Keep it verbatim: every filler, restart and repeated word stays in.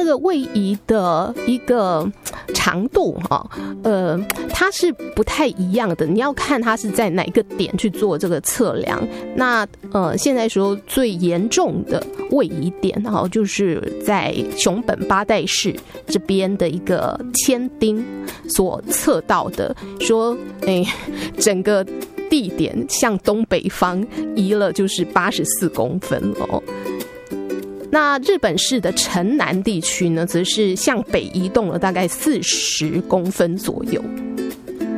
个位移的一个长度啊，呃，它是不太一样的。你要看它是在哪个点去做这个测量。那呃，现在说最严重的位移点哈，就是在熊本八代市这边的一个千丁所测到的，说哎，整个地点向东北方移了就是八十四公分哦。那日本市的城南地区呢，则是向北移动了大概四十公分左右。